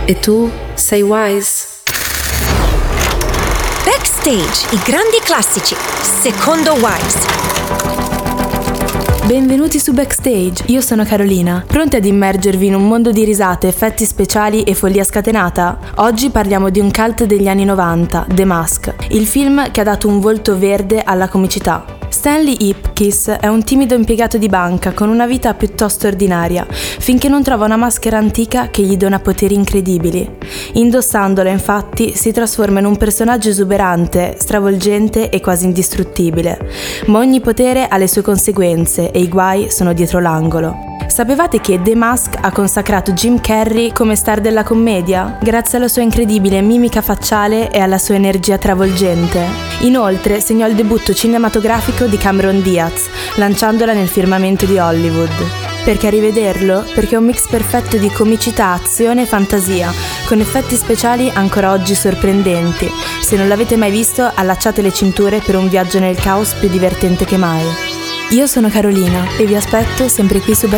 E tu sei Wise. Backstage, i grandi classici, secondo Wise. Benvenuti su Backstage, io sono Carolina, pronti ad immergervi in un mondo di risate, effetti speciali e follia scatenata? Oggi parliamo di un cult degli anni 90, The Mask, il film che ha dato un volto verde alla comicità. Stanley Ipkiss è un timido impiegato di banca con una vita piuttosto ordinaria, finché non trova una maschera antica che gli dona poteri incredibili. Indossandola, infatti, si trasforma in un personaggio esuberante, stravolgente e quasi indistruttibile. Ma ogni potere ha le sue conseguenze e i guai sono dietro l'angolo. Sapevate che The Mask ha consacrato Jim Carrey come star della commedia? Grazie alla sua incredibile mimica facciale e alla sua energia travolgente. Inoltre segnò il debutto cinematografico di Cameron Diaz, lanciandola nel firmamento di Hollywood. Perché a rivederlo? Perché è un mix perfetto di comicità, azione e fantasia, con effetti speciali ancora oggi sorprendenti. Se non l'avete mai visto, allacciate le cinture per un viaggio nel caos più divertente che mai. Io sono Carolina e vi aspetto sempre qui su Backstage.